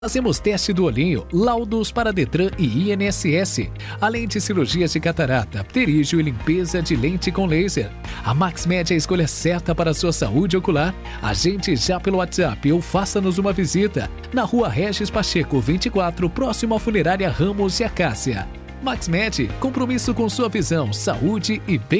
Fazemos teste do olhinho, laudos para Detran e INSS, além de cirurgias de catarata, pterígio e limpeza de lente com laser. A MaxMed é a escolha certa para a sua saúde ocular. Agende já pelo WhatsApp ou faça-nos uma visita na Rua Regis Pacheco, 24, próximo à Funerária Ramos de Acácia. MaxMed, compromisso com sua visão, saúde e bem.